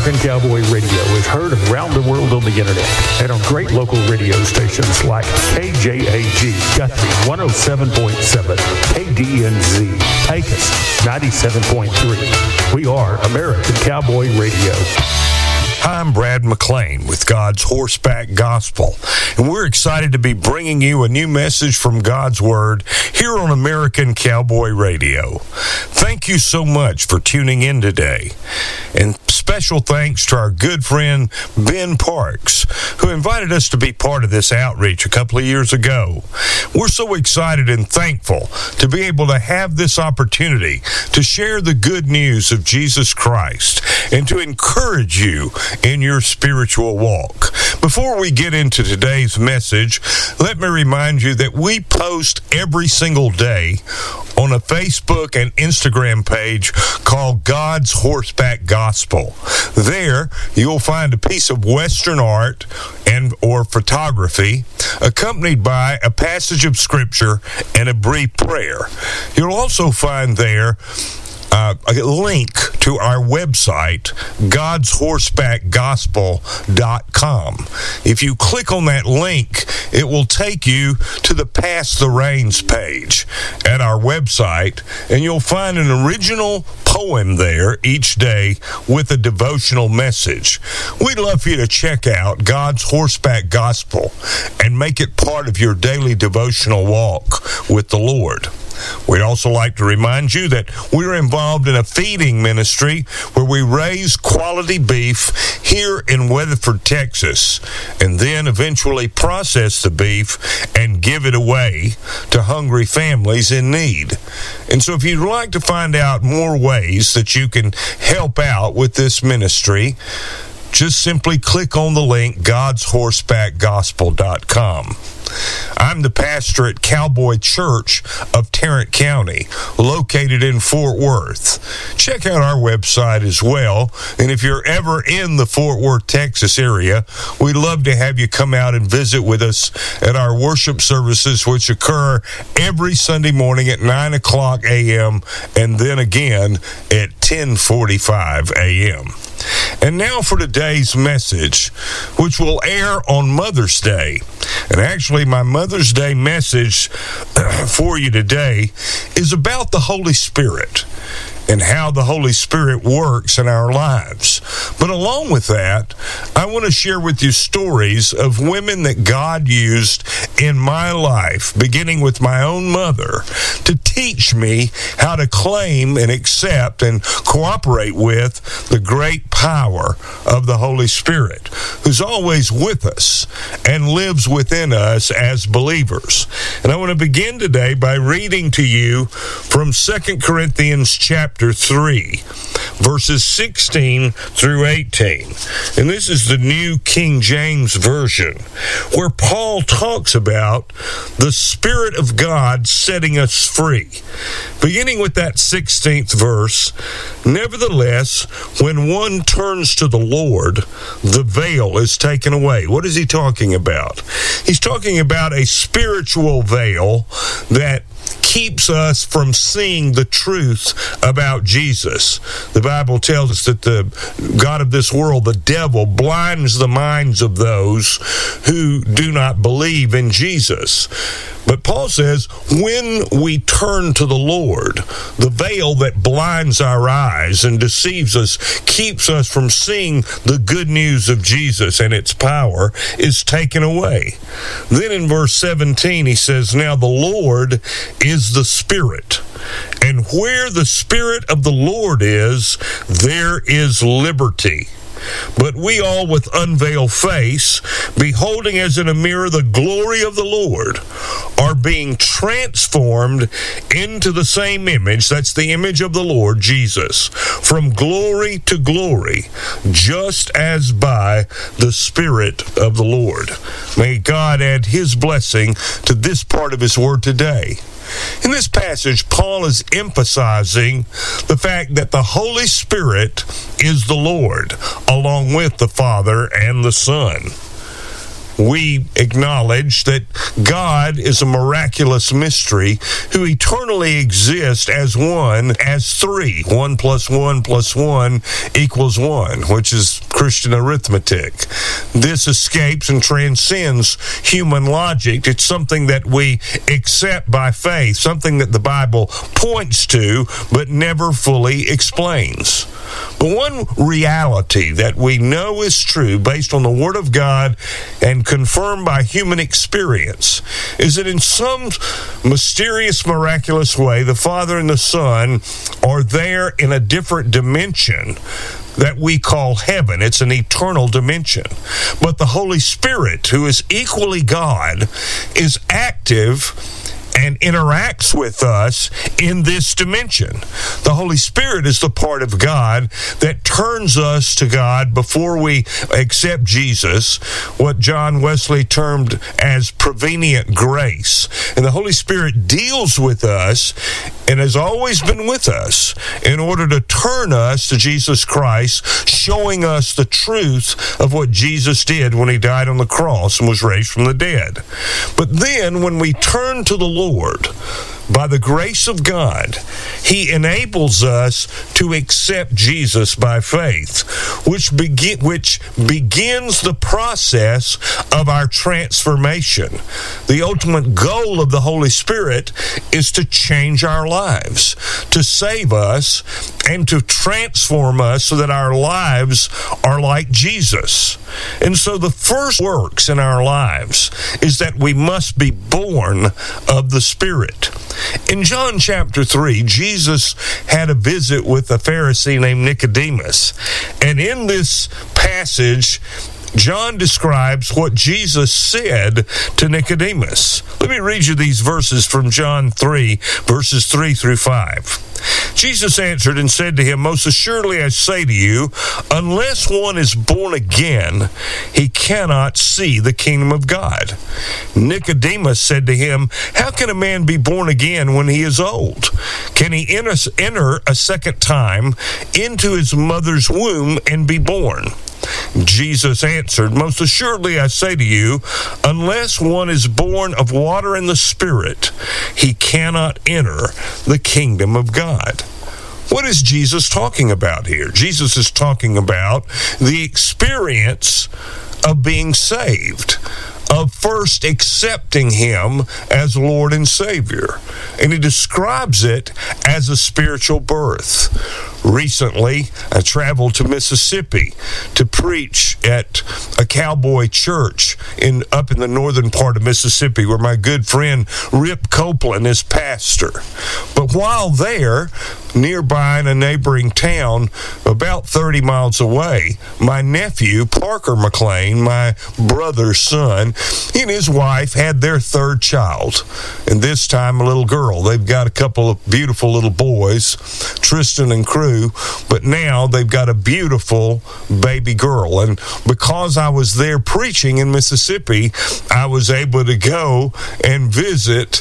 American Cowboy Radio is heard around the world on the internet and on great local radio stations like KJAG, Guthrie 107.7, KDNZ, Pecos 97.3. We are American Cowboy Radio. Hi, I'm Brad McClain with God's Horseback Gospel, and we're excited to be bringing you a new message from God's Word here on American Cowboy Radio. Thank you so much for tuning in today, and special thanks to our good friend Ben Parks, who invited us to be part of this outreach a couple of years ago. We're so excited and thankful to be able to have this opportunity to share the good news of Jesus Christ and to encourage you in your spiritual walk. Before we get into today's message, let me remind you that we post every single day on a Facebook and Instagram page called God's Horseback Gospel. There, you'll find a piece of Western art and or photography accompanied by a passage of Scripture and a brief prayer. You'll also find there a link to our website, godshorsebackgospel.com. If you click on that link, it will take you to the Pass the Reins page at our website, and you'll find an original poem there each day with a devotional message. We'd love for you to check out God's Horseback Gospel and make it part of your daily devotional walk with the Lord. We'd also like to remind you that we're involved in a feeding ministry where we raise quality beef here in Weatherford, Texas, and then eventually process the beef and give it away to hungry families in need. And so if you'd like to find out more ways that you can help out with this ministry, just simply click on the link, godshorsebackgospel.com. I'm the pastor at Cowboy Church of Tarrant County, located in Fort Worth. Check out our website as well, and if you're ever in the Fort Worth, Texas area, we'd love to have you come out and visit with us at our worship services, which occur every Sunday morning at 9 o'clock a.m. and then again at 10:45 a.m. And now for today's message, which will air on Mother's Day. And actually, my Mother's Day message for you today is about the Holy Spirit and how the Holy Spirit works in our lives. But along with that, I want to share with you stories of women that God used in my life, beginning with my own mother, to teach me how to claim and accept and cooperate with the great power of the Holy Spirit, who's always with us and lives within us as believers. And I want to begin today by reading to you from 2 Corinthians chapter 3, verses 16 through 18. And this is the New King James Version, where Paul talks about the Spirit of God setting us free. Beginning with that 16th verse, nevertheless, when one turns to the Lord, the veil is taken away. What is he talking about? He's talking about a spiritual veil that keeps us from seeing the truth about Jesus. The Bible tells us that the God of this world, the devil, blinds the minds of those who do not believe in Jesus. But Paul says, when we turn to the Lord, the veil that blinds our eyes and deceives us, keeps us from seeing the good news of Jesus and its power, is taken away. Then in verse 17, he says, now the Lord is the Spirit, and where the Spirit of the Lord is, there is liberty. But we all with unveiled face, beholding as in a mirror the glory of the Lord, are being transformed into the same image, that's the image of the Lord Jesus, from glory to glory, just as by the Spirit of the Lord. May God add His blessing to this part of His Word today. In this passage, Paul is emphasizing the fact that the Holy Spirit is the Lord, along with the Father and the Son. We acknowledge that God is a miraculous mystery who eternally exists as one, as three. 1 + 1 + 1 = 1, which is Christian arithmetic. This escapes and transcends human logic. It's something that we accept by faith, something that the Bible points to but never fully explains. But one reality that we know is true based on the Word of God and confirmed by human experience is that in some mysterious, miraculous way, the Father and the Son are there in a different dimension that we call heaven. It's an eternal dimension. But the Holy Spirit, who is equally God, is active and interacts with us in this dimension. The Holy Spirit is the part of God that turns us to God before we accept Jesus, what John Wesley termed as prevenient grace. And the Holy Spirit deals with us and has always been with us in order to turn us to Jesus Christ, showing us the truth of what Jesus did when he died on the cross and was raised from the dead. But then when we turn to the Lord, by the grace of God, he enables us to accept Jesus by faith, which begins the process of our transformation. The ultimate goal of the Holy Spirit is to change our lives, to save us, and to transform us so that our lives are like Jesus. And so the first works in our lives is that we must be born of the Spirit. In John chapter 3, Jesus had a visit with a Pharisee named Nicodemus. And in this passage, John describes what Jesus said to Nicodemus. Let me read you these verses from John 3, verses 3 through 5. Jesus answered and said to him, "Most assuredly I say to you, unless one is born again, he cannot see the kingdom of God." Nicodemus said to him, "How can a man be born again when he is old? Can he enter a second time into his mother's womb and be born?" Jesus answered, "Most assuredly I say to you, unless one is born of water and the Spirit, he cannot enter the kingdom of God." What is Jesus talking about here? Jesus is talking about the experience of being saved, of first accepting him as Lord and Savior. And he describes it as a spiritual birth. Recently, I traveled to Mississippi to preach at a cowboy church up in the northern part of Mississippi, where my good friend Rip Copeland is pastor. But while there, nearby in a neighboring town, about 30 miles away, my nephew, Parker McLean, my brother's son, he and his wife had their third child, and this time a little girl. They've got a couple of beautiful little boys, Tristan and Crew, but now they've got a beautiful baby girl. And because I was there preaching in Mississippi, I was able to go and visit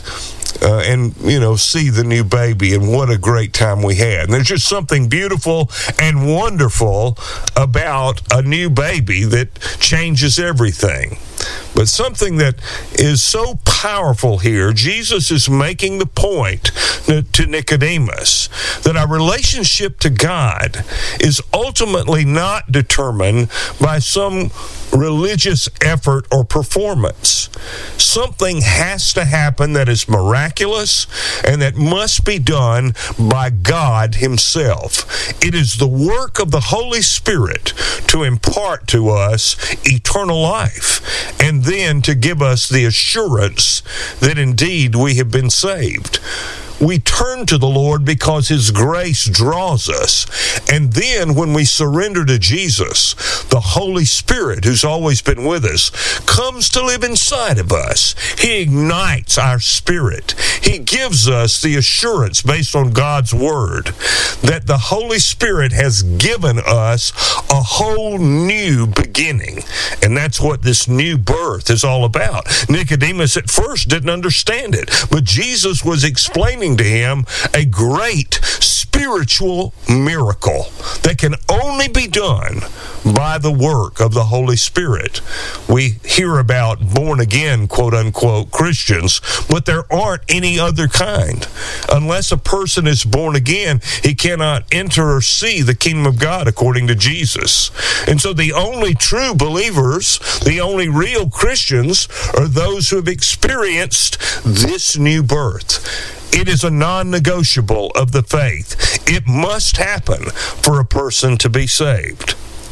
and see the new baby, and what a great time we had. And there's just something beautiful and wonderful about a new baby that changes everything. But something that is so powerful here, Jesus is making the point to Nicodemus that our relationship to God is ultimately not determined by some religious effort or performance. Something has to happen that is miraculous and that must be done by God himself. It is the work of the Holy Spirit to impart to us eternal life, and then to give us the assurance that indeed we have been saved. We turn to the Lord because his grace draws us. And then when we surrender to Jesus, the Holy Spirit, who's always been with us, comes to live inside of us. He ignites our spirit. He gives us the assurance based on God's word that the Holy Spirit has given us a whole new beginning. And that's what this new birth is all about. Nicodemus at first didn't understand it, but Jesus was explaining to him a great spiritual miracle that can only be done by the work of the Holy Spirit. We hear about born-again, quote-unquote, Christians, but there aren't any other kind. Unless a person is born again, he cannot enter or see the kingdom of God, according to Jesus. And so the only true believers, the only real Christians, are those who have experienced this new birth. It is a non-negotiable of the faith. It must happen for a person to be saved.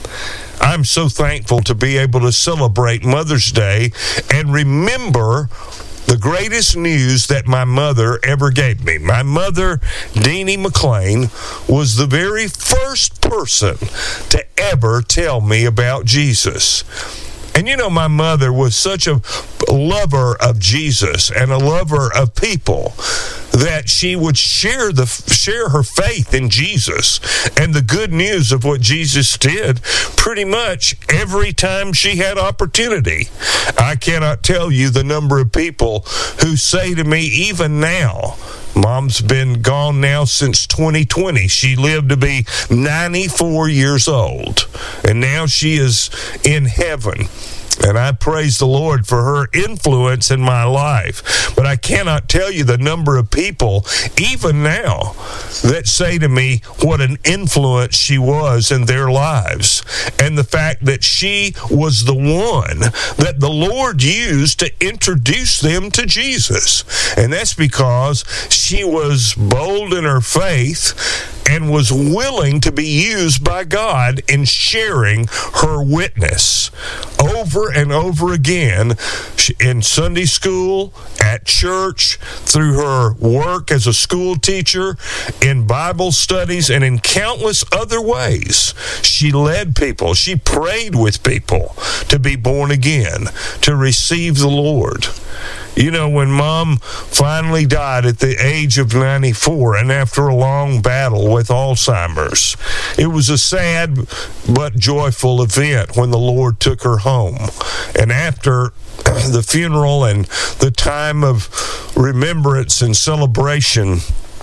I'm so thankful to be able to celebrate Mother's Day and remember the greatest news that my mother ever gave me. My mother, Deanie McLean, was the very first person to ever tell me about Jesus. And you know, my mother was such a lover of Jesus and a lover of people that she would share her faith in Jesus and the good news of what Jesus did pretty much every time she had opportunity. I cannot tell you the number of people who say to me, even now, Mom's been gone now since 2020. She lived to be 94 years old, and now she is in heaven. And I praise the Lord for her influence in my life. But I cannot tell you the number of people, even now, that say to me what an influence she was in their lives. And the fact that she was the one that the Lord used to introduce them to Jesus. And that's because she was bold in her faith and was willing to be used by God in sharing her witness over and over again in Sunday school, at church, through her work as a school teacher, in Bible studies, and in countless other ways. She led people. She prayed with people to be born again, to receive the Lord. You know, when Mom finally died at the age of 94, and after a long battle with Alzheimer's, it was a sad but joyful event when the Lord took her home. And after the funeral and the time of remembrance and celebration,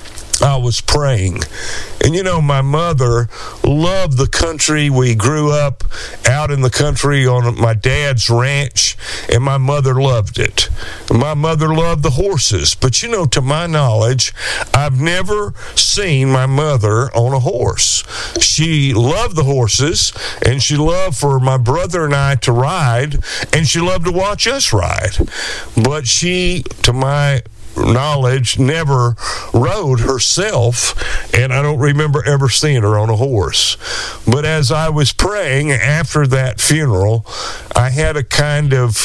I was praying. And you know, my mother loved the country. We grew up out in the country on my dad's ranch, and my mother loved it. My mother loved the horses. But you know, to my knowledge, I've never seen my mother on a horse. She loved the horses, and she loved for my brother and I to ride, and she loved to watch us ride. But she, to my knowledge, never rode herself, and I don't remember ever seeing her on a horse. But as I was praying after that funeral, I had a kind of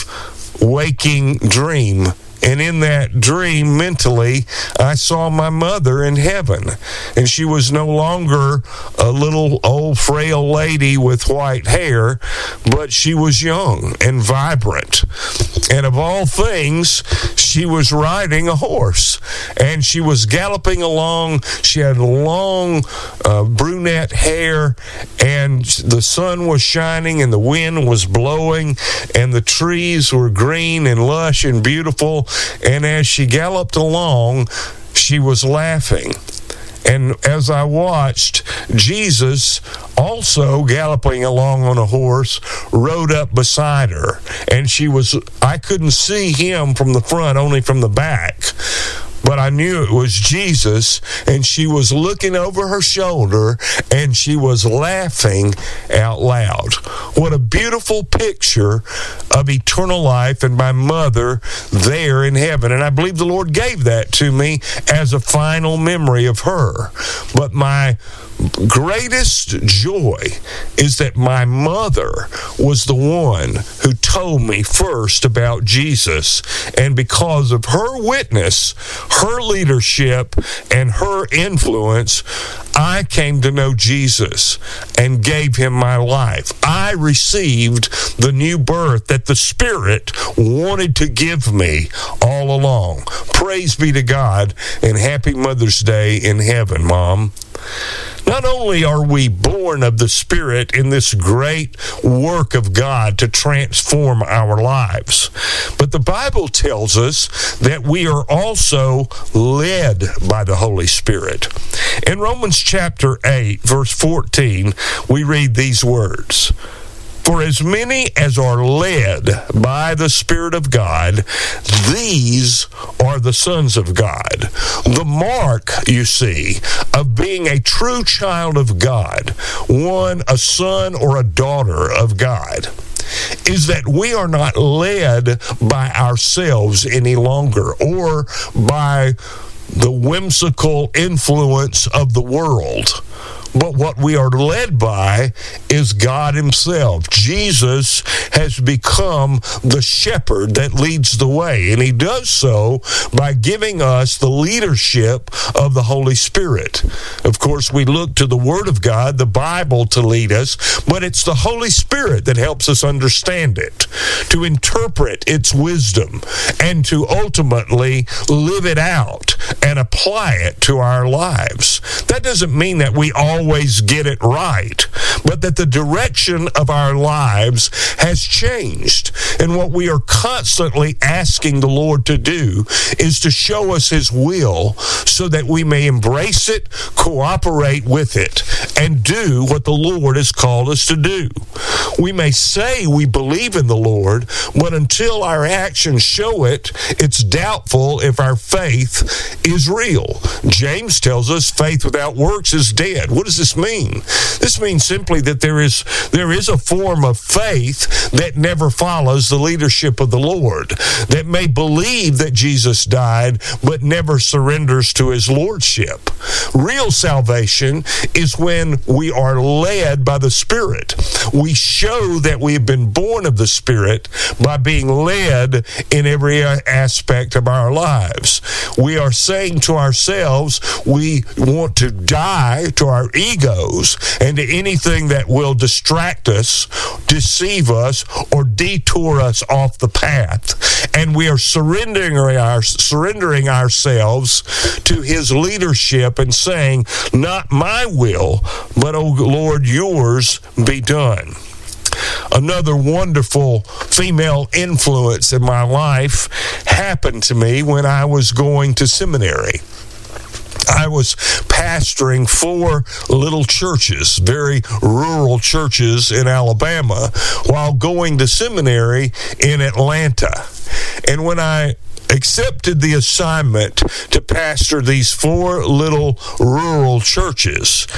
waking dream. And in that dream, mentally, I saw my mother in heaven. And she was no longer a little old frail lady with white hair, but she was young and vibrant. And of all things, she was riding a horse. And she was galloping along. She had long brunette hair, and the sun was shining, and the wind was blowing, and the trees were green and lush and beautiful. And as she galloped along, she was laughing. And as I watched, Jesus, also galloping along on a horse, rode up beside her. And I couldn't see him from the front, only from the back. But I knew it was Jesus, and she was looking over her shoulder, and she was laughing out loud. What a beautiful picture of eternal life and my mother there in heaven. And I believe the Lord gave that to me as a final memory of her. But my greatest joy is that my mother was the one who told me first about Jesus, and because of her witness, her leadership, and her influence, I came to know Jesus and gave him my life. I received the new birth that the Spirit wanted to give me all along. Praise be to God, and happy Mother's Day in heaven, Mom. Not only are we born of the Spirit in this great work of God to transform our lives, but the Bible tells us that we are also led by the Holy Spirit. In Romans chapter 8, verse 14, we read these words: For as many as are led by the Spirit of God, these are the sons of God. The mark, you see, of being a true child of God, a son or a daughter of God, is that we are not led by ourselves any longer or by the whimsical influence of the world. But what we are led by is God himself. Jesus has become the shepherd that leads the way, and he does so by giving us the leadership of the Holy Spirit. Of course, we look to the Word of God, the Bible, to lead us, but it's the Holy Spirit that helps us understand it, to interpret its wisdom, and to ultimately live it out and apply it to our lives. That doesn't mean that we always get it right, but that the direction of our lives has changed. And what we are constantly asking the Lord to do is to show us his will so that we may embrace it, cooperate with it, and do what the Lord has called us to do. We may say we believe in the Lord, but until our actions show it, it's doubtful if our faith is real. James tells us faith without works is dead. What does this mean? This means simply that there is a form of faith that never follows the leadership of the Lord, that may believe that Jesus died, but never surrenders to his lordship. Real salvation is when we are led by the Spirit. We show that we have been born of the Spirit by being led in every aspect of our lives. We are saying to ourselves, we want to die to our egos and to anything that will distract us, deceive us, or detour us off the path. And we are surrendering ourselves to his leadership and saying, not my will, but, oh Lord, yours be done. Another wonderful female influence in my life happened to me when I was going to seminary. I was pastoring 4 little churches, very rural churches in Alabama, while going to seminary in Atlanta. And when I accepted the assignment to pastor these 4 little rural churches,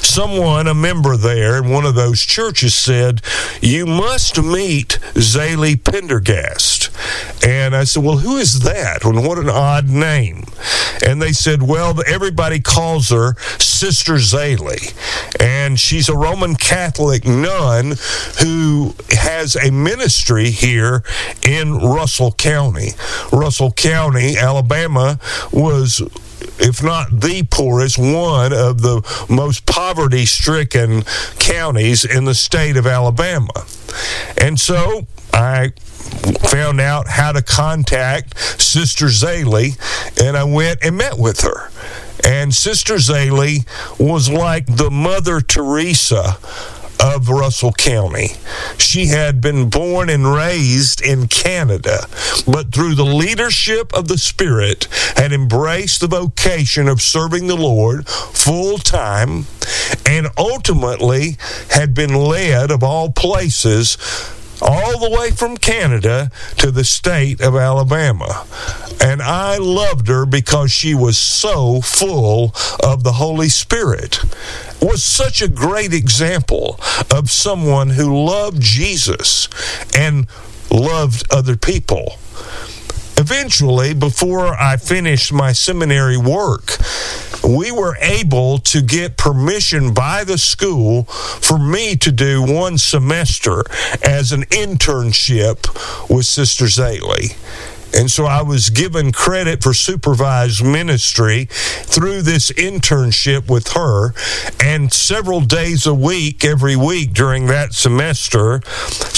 a member there in one of those churches said, "You must meet Zaley Pendergast." And I said, "Well, who is that? And what an odd name." And they said, "Well, everybody calls her Sister Zaley. And she's a Roman Catholic nun who has a ministry here in Russell County." Russell County, Alabama, was, if not the poorest, one of the most poverty-stricken counties in the state of Alabama. And so I found out how to contact Sister Zaley, and I went and met with her. And Sister Zaley was like the Mother Teresa of Russell County. She had been born and raised in Canada, but through the leadership of the Spirit had embraced the vocation of serving the Lord full time, and ultimately had been led, of all places, all the way from Canada to the state of Alabama. And I loved her because she was so full of the Holy Spirit. Was such a great example of someone who loved Jesus and loved other people. Eventually, before I finished my seminary work, we were able to get permission by the school for me to do 1 semester as an internship with Sister Zaley. And so I was given credit for supervised ministry through this internship with her. And several days a week, every week during that semester,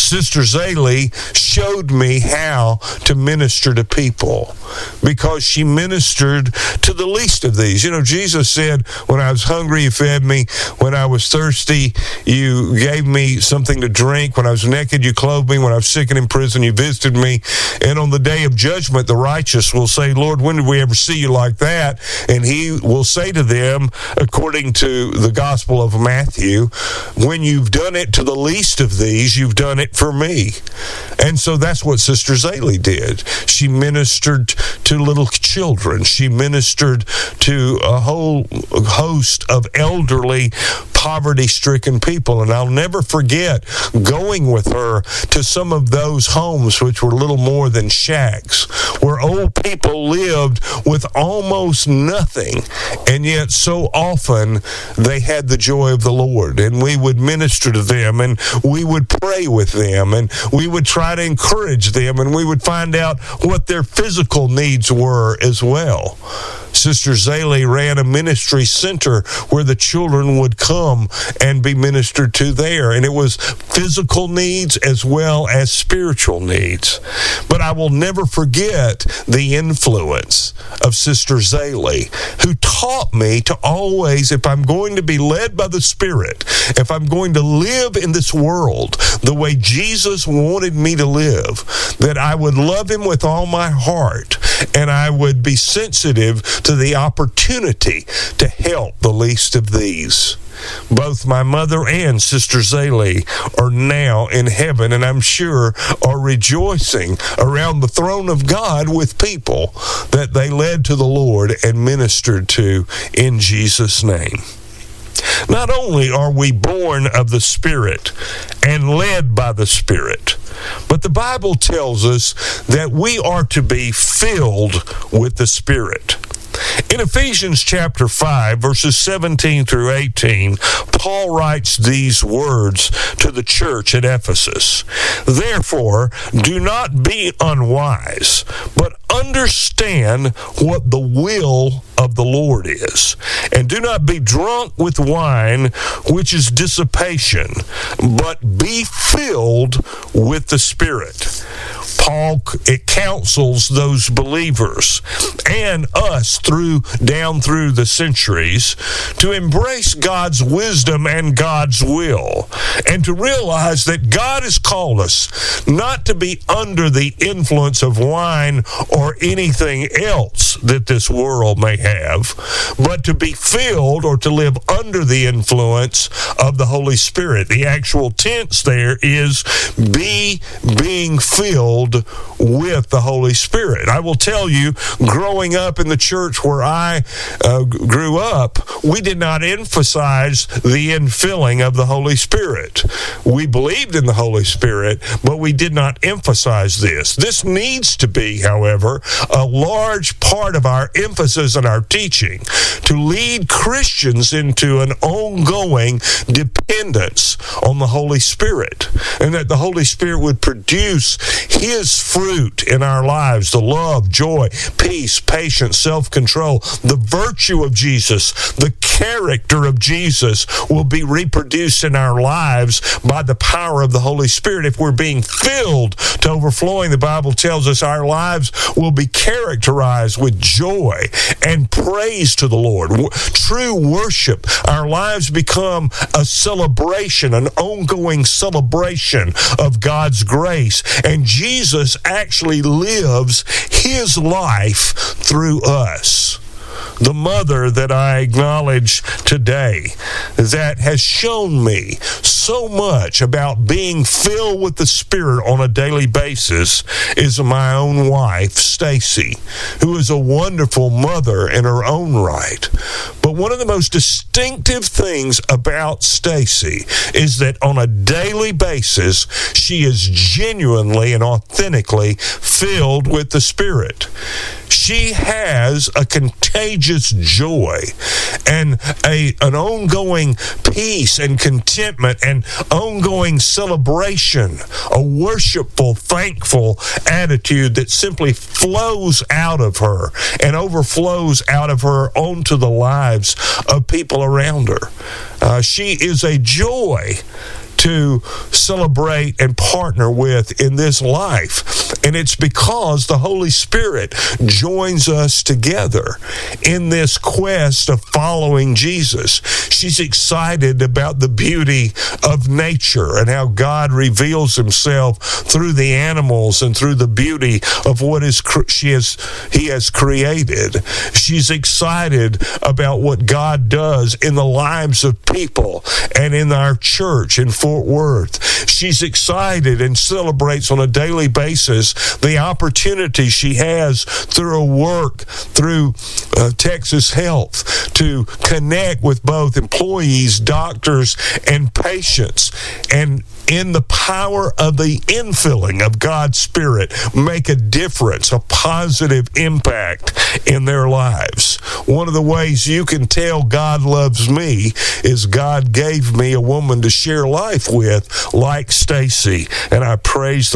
Sister Zaley showed me how to minister to people because she ministered to the least of these. You know, Jesus said, when I was hungry, you fed me. When I was thirsty, you gave me something to drink. When I was naked, you clothed me. When I was sick and in prison, you visited me. And on the day of judgment, the righteous will say, Lord, when did we ever see you like that? And he will say to them, according to the Gospel of Matthew, when you've done it to the least of these, you've done it for me. And so that's what Sister Zaley did. She ministered to little children. She ministered to a whole host of elderly, poverty-stricken people. And I'll never forget going with her to some of those homes which were little more than shacks, where old people lived with almost nothing, and yet so often they had the joy of the Lord. And we would minister to them, and we would pray with them, and we would try to encourage them, and we would find out what their physical needs were as well. Sister Zaley ran a ministry center where the children would come and be ministered to there. And it was physical needs as well as spiritual needs. But I will never forget the influence of Sister Zaley, who taught me to always, if I'm going to be led by the Spirit, if I'm going to live in this world the way Jesus wanted me to live, that I would love him with all my heart, and I would be sensitive to the opportunity to help the least of these. Both my mother and Sister Zaley are now in heaven, and I'm sure are rejoicing around the throne of God with people that they led to the Lord and ministered to in Jesus' name. Not only are we born of the Spirit and led by the Spirit, but the Bible tells us that we are to be filled with the Spirit. In Ephesians chapter 5, verses 17 through 18, Paul writes these words to the church at Ephesus. Therefore, do not be unwise, but understand what the will of the Lord is. And do not be drunk with wine, which is dissipation, but be filled with the Spirit. Paul counsels those believers and us down through the centuries to embrace God's wisdom and God's will, and to realize that God has called us not to be under the influence of wine or anything else that this world may have, but to be filled or to live under the influence of the Holy Spirit. The actual tense there is being filled with the Holy Spirit. I will tell you, growing up in the church where I grew up, we did not emphasize the infilling of the Holy Spirit. We believed in the Holy Spirit, but we did not emphasize this. This needs to be, however, a large part of our emphasis and our teaching to lead Christians into an ongoing dependence on the Holy Spirit, and that the Holy Spirit would produce His fruit in our lives, the love, joy, peace, patience, self-control, the virtue of Jesus, the character of Jesus will be reproduced in our lives by the power of the Holy Spirit. If we're being filled to overflowing, the Bible tells us our lives will be characterized with joy and praise to the Lord. True worship. Our lives become a celebration, an ongoing celebration of God's grace. And Jesus actually lives His life through us. The mother that I acknowledge today that has shown me so much about being filled with the Spirit on a daily basis is my own wife, Stacy, who is a wonderful mother in her own right. But one of the most distinctive things about Stacy is that on a daily basis, she is genuinely and authentically filled with the Spirit. She has a contagious joy and an ongoing peace and contentment and ongoing celebration, a worshipful, thankful attitude that simply flows out of her and overflows out of her onto the lives of people around her. She is a joy to celebrate and partner with in this life. And it's because the Holy Spirit joins us together in this quest of following Jesus. She's excited about the beauty of nature and how God reveals himself through the animals and through the beauty of what he has created. She's excited about what God does in the lives of people and in our church in Fort Worth. She's excited and celebrates on a daily basis the opportunity she has through work, through Texas Health, to connect with both employees, doctors, and patients, and in the power of the infilling of God's Spirit, make a difference, a positive impact in their lives. One of the ways you can tell God loves me is God gave me a woman to share life with like Stacy, and I praise the